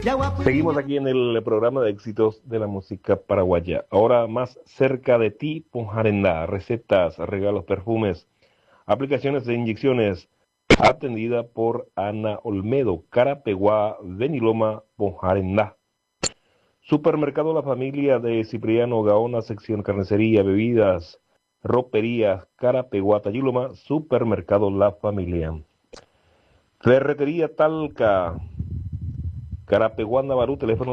Seguimos aquí en el programa de éxitos de la música paraguaya. Ahora más cerca de ti, Ponjarendá. Recetas, regalos, perfumes, aplicaciones de inyecciones. Atendida por Ana Olmedo, Carapeguá, Beniloma, Ponjarendá. Supermercado La Familia de Cipriano Gaona, sección carnicería, bebidas, roperías, Carapeguá, Tayiloma, Supermercado La Familia. Ferretería Talca, Carapeguá, Navarú, teléfono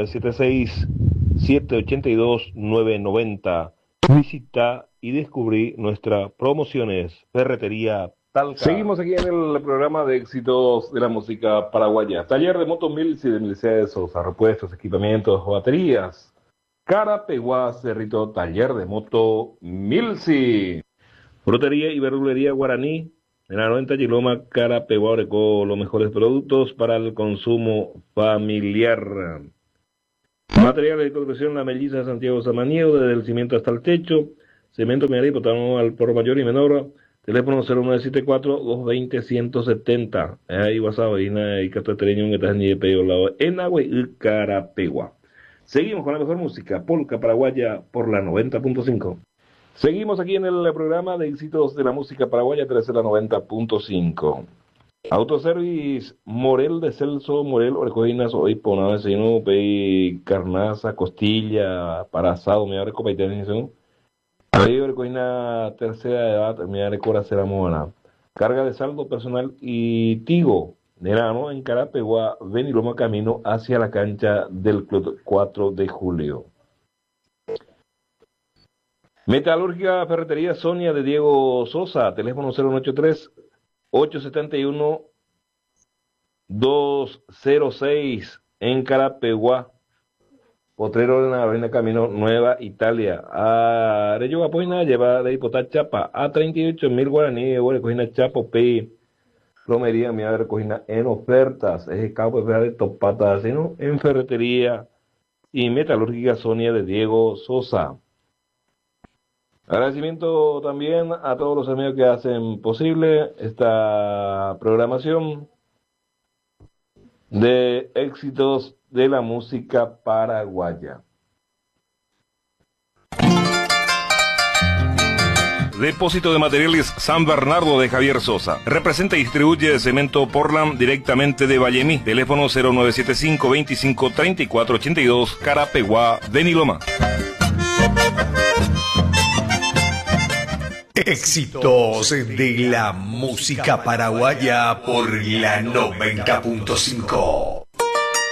0976-782-990. Visita y descubrí nuestras promociones. Ferretería Talca. Seguimos aquí en el programa de éxitos de la música paraguaya. Taller de moto Milsi de Mercedes, repuestos, equipamientos, baterías. Carapeguá, Cerrito, taller de moto Milsi. Frutería y verdulería Guaraní. En la 90 Yiloma, Carapeguá, Orecó, los mejores productos para el consumo familiar. Materiales de construcción, La Melliza de Santiago Samaniego, desde el cimiento hasta el techo. Cemento Miarí, potamos al por mayor y menor. Teléfono 0974-220-170. Ahí WhatsApp, y Catatereño, en esta ni de Peyo, lado en Agua y Carapeguá. Seguimos con la mejor música, polka paraguaya por la 90.5. Seguimos aquí en el programa de éxitos de la música paraguaya, 13 la 90.5. Autoservice Morel de Celso, Morel, Orecoinas, hoy ponado vecino, pei carnaza, costilla, para asado, me abre copa y tenés, ahí Orecoina tercera edad, me abre cora será mona. Carga de saldo personal y Tigo, Nerano, en Carapeguá, Beniloma, camino hacia la cancha del Club 4 de Julio. Metalúrgica Ferretería Sonia de Diego Sosa, teléfono 083-871-206 en Carapeguá. Potrero de la Avenida Camino Nueva Italia. Arello Apoina lleva de hipotar chapa a 38.000 guaraní, recogina chapo P. Plomería, mi recogina en ofertas. Es campo de topata, sino en Ferretería y Metalúrgica Sonia de Diego Sosa. Agradecimiento también a todos los amigos que hacen posible esta programación de éxitos de la música paraguaya. Depósito de Materiales San Bernardo de Javier Sosa. Representa y distribuye cemento Portland directamente de Vallemí. Teléfono 0975-25-3482, Carapeguá, Beniloma. Éxitos de la música paraguaya por la 90.5.